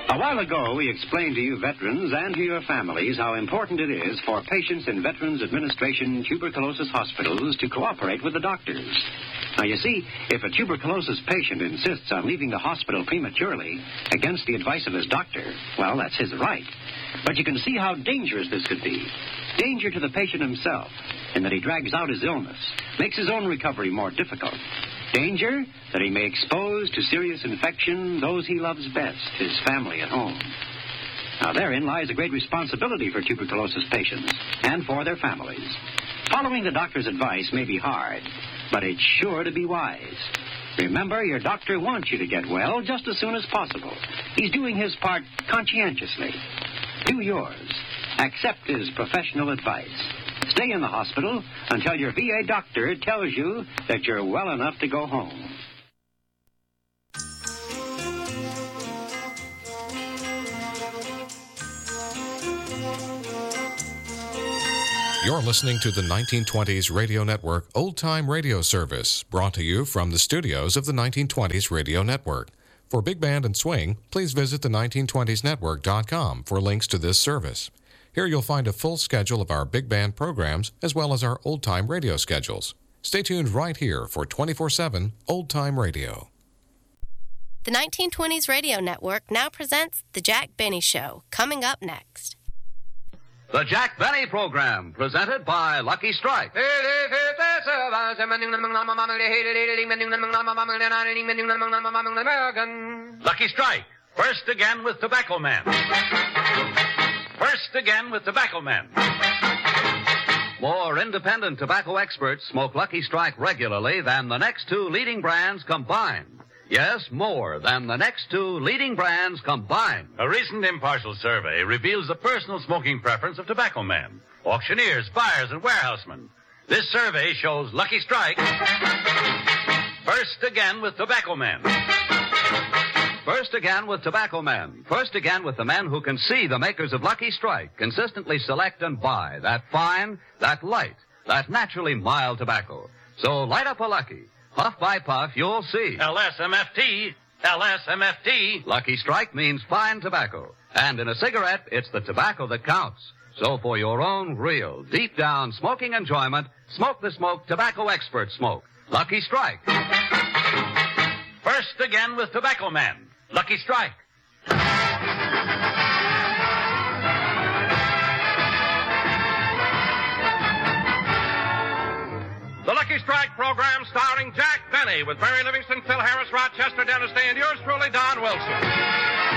A while ago, we explained to you veterans and to your families how important it is for patients in Veterans Administration tuberculosis hospitals to cooperate with the doctors. Now, you see, if a tuberculosis patient insists on leaving the hospital prematurely against the advice of his doctor, well, that's his right. But you can see how dangerous this could be. Danger to the patient himself, in that he drags out his illness, makes his own recovery more difficult. Danger that he may expose to serious infection those he loves best, his family at home. Now, therein lies a great responsibility for tuberculosis patients and for their families. Following the doctor's advice may be hard, but it's sure to be wise. Remember, your doctor wants you to get well just as soon as possible. He's doing his part conscientiously. Do yours. Accept his professional advice. Stay in the hospital until your VA doctor tells you that you're well enough to go home. You're listening to the 1920s Radio Network Old Time Radio Service, brought to you from the studios of the 1920s Radio Network. For Big Band and Swing, please visit the 1920snetwork.com for links to this service. Here you'll find a full schedule of our big band programs as well as our old-time radio schedules. Stay tuned right here for 24/7 old-time radio. The 1920s Radio Network now presents The Jack Benny Show, coming up next. The Jack Benny Program, presented by Lucky Strike. Lucky Strike, first again with Tobacco Man. First again with Tobacco Man. More independent tobacco experts smoke Lucky Strike regularly than the next two leading brands combined. Yes, more than the next two leading brands combined. A recent impartial survey reveals the personal smoking preference of Tobacco Men, auctioneers, buyers, and warehousemen. This survey shows Lucky Strike first again with Tobacco Men. First again with Tobacco Men. First again with the men who can see the makers of Lucky Strike consistently select and buy that fine, that light, that naturally mild tobacco. So light up a Lucky. Puff by puff, you'll see. LSMFT. LSMFT. Lucky Strike means fine tobacco. And in a cigarette, it's the tobacco that counts. So for your own real, deep-down smoking enjoyment, smoke the smoke tobacco expert smoke. Lucky Strike. First again with Tobacco Man. Lucky Strike. The Lucky Strike program starring Jack Benny with Barry Livingston, Phil Harris, Rochester, Dennis Day, and yours truly, Don Wilson.